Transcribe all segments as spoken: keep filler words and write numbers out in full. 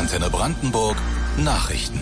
Antenne Brandenburg Nachrichten.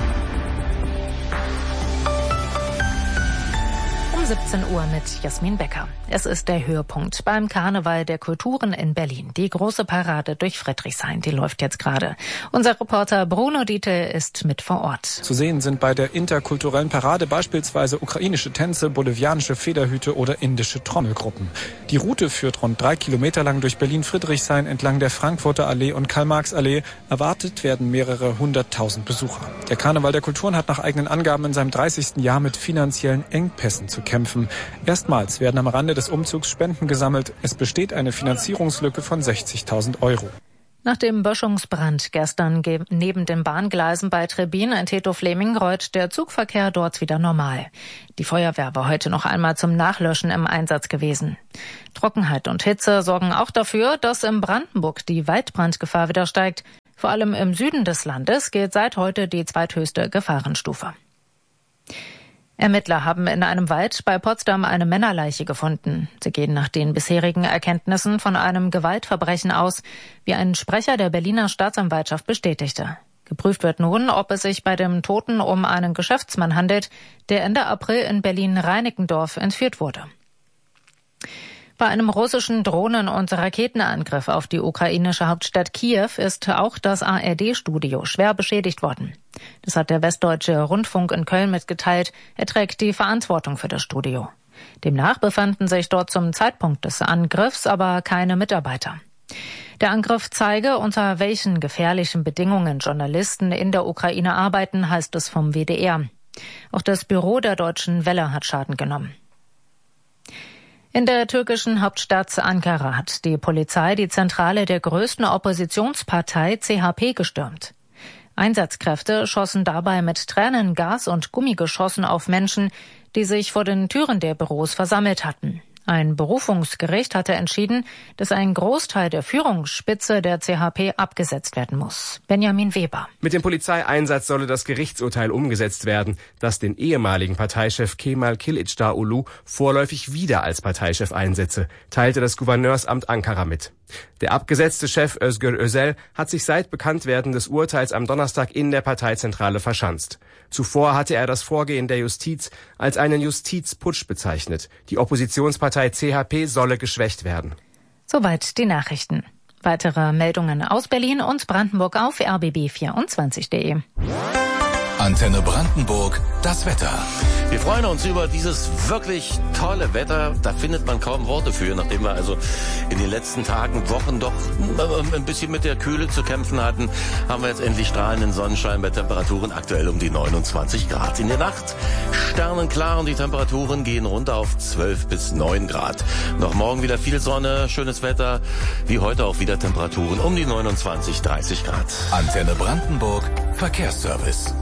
Um siebzehn Uhr mit Jasmin Becker. Es ist der Höhepunkt beim Karneval der Kulturen in Berlin. Die große Parade durch Friedrichshain, die läuft jetzt gerade. Unser Reporter Bruno Dietl ist mit vor Ort. Zu sehen sind bei der interkulturellen Parade beispielsweise ukrainische Tänze, bolivianische Federhüte oder indische Trommelgruppen. Die Route führt rund drei Kilometer lang durch Berlin-Friedrichshain entlang der Frankfurter Allee und Karl-Marx-Allee. Erwartet werden mehrere hunderttausend Besucher. Der Karneval der Kulturen hat nach eigenen Angaben in seinem dreißigsten Jahr mit finanziellen Engpässen zu kämpfen. Erstmals werden am Rande des Umzugs Spenden gesammelt. Es besteht eine Finanzierungslücke von sechzigtausend Euro. Nach dem Böschungsbrand gestern neben den Bahngleisen bei Trebin in Teto-Fleming rollt der Zugverkehr dort wieder normal. Die Feuerwehr war heute noch einmal zum Nachlöschen im Einsatz gewesen. Trockenheit und Hitze sorgen auch dafür, dass in Brandenburg die Waldbrandgefahr wieder steigt. Vor allem im Süden des Landes gilt seit heute die zweithöchste Gefahrenstufe. Ermittler haben in einem Wald bei Potsdam eine Männerleiche gefunden. Sie gehen nach den bisherigen Erkenntnissen von einem Gewaltverbrechen aus, wie ein Sprecher der Berliner Staatsanwaltschaft bestätigte. Geprüft wird nun, ob es sich bei dem Toten um einen Geschäftsmann handelt, der Ende April in Berlin-Reinickendorf entführt wurde. Bei einem russischen Drohnen- und Raketenangriff auf die ukrainische Hauptstadt Kiew ist auch das A R D-Studio schwer beschädigt worden. Das hat der Westdeutsche Rundfunk in Köln mitgeteilt. Er trägt die Verantwortung für das Studio. Demnach befanden sich dort zum Zeitpunkt des Angriffs aber keine Mitarbeiter. Der Angriff zeige, unter welchen gefährlichen Bedingungen Journalisten in der Ukraine arbeiten, heißt es vom W D R. Auch das Büro der Deutschen Welle hat Schaden genommen. In der türkischen Hauptstadt Ankara hat die Polizei die Zentrale der größten Oppositionspartei C H P gestürmt. Einsatzkräfte schossen dabei mit Tränengas und Gummigeschossen auf Menschen, die sich vor den Türen der Büros versammelt hatten. Ein Berufungsgericht hatte entschieden, dass ein Großteil der Führungsspitze der C H P abgesetzt werden muss. Benjamin Weber. Mit dem Polizeieinsatz solle das Gerichtsurteil umgesetzt werden, das den ehemaligen Parteichef Kemal Kılıçdaroğlu vorläufig wieder als Parteichef einsetze, teilte das Gouverneursamt Ankara mit. Der abgesetzte Chef Özgür Özel hat sich seit Bekanntwerden des Urteils am Donnerstag in der Parteizentrale verschanzt. Zuvor hatte er das Vorgehen der Justiz als einen Justizputsch bezeichnet. Die Oppositionspartei C H P solle geschwächt werden. Soweit die Nachrichten. Weitere Meldungen aus Berlin und Brandenburg auf r b b vierundzwanzig punkt de. Antenne Brandenburg, das Wetter. Wir freuen uns über dieses wirklich tolle Wetter. Da findet man kaum Worte für, nachdem wir also in den letzten Tagen, Wochen doch ein bisschen mit der Kühle zu kämpfen hatten, haben wir jetzt endlich strahlenden Sonnenschein bei Temperaturen aktuell um die neunundzwanzig Grad. In der Nacht sternenklar und die Temperaturen gehen runter auf zwölf bis neun Grad. Noch morgen wieder viel Sonne, schönes Wetter, wie heute auch wieder Temperaturen um die neunundzwanzig, dreißig Grad. Antenne Brandenburg, Verkehrsservice.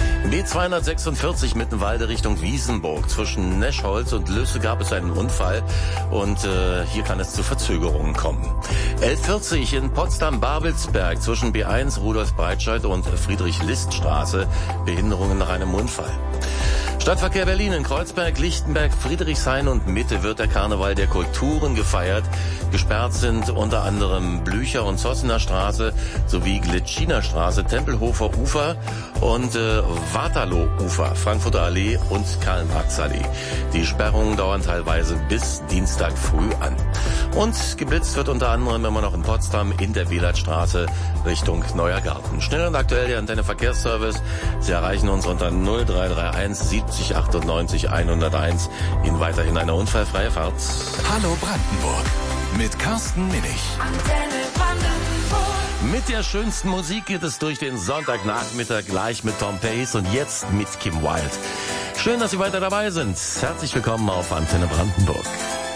B zweihundertsechsundvierzig Mittenwalde Richtung Wiesenburg. Zwischen Neschholz und Lösse gab es einen Unfall und äh, hier kann es zu Verzögerungen kommen. L vierzig in Potsdam-Babelsberg zwischen B eins Rudolf-Breitscheid und Friedrich-List-Straße. Behinderungen nach einem Unfall. Stadtverkehr Berlin in Kreuzberg, Lichtenberg, Friedrichshain und Mitte wird der Karneval der Kulturen gefeiert. Gesperrt sind unter anderem Blücher- und Zossener Straße sowie Glitschiner Straße, Tempelhofer Ufer und äh, Waterloo-Ufer, Frankfurter Allee und Karl-Marx-Allee. Die Sperrungen dauern teilweise bis Dienstag früh an. Und geblitzt wird unter anderem immer noch in Potsdam in der Wielertstraße Richtung Neuer Garten. Schnell und aktuell der Antenne Verkehrsservice. Sie erreichen uns unter null drei drei eins siebzig achtundneunzig hunderteins. Ihnen weiterhin eine unfallfreie Fahrt. Hallo Brandenburg mit Carsten Minich. Antenne Brandenburg. Mit der schönsten Musik geht es durch den Sonntagnachmittag gleich mit Tom Pace und jetzt mit Kim Wilde. Schön, dass Sie weiter dabei sind. Herzlich willkommen auf Antenne Brandenburg.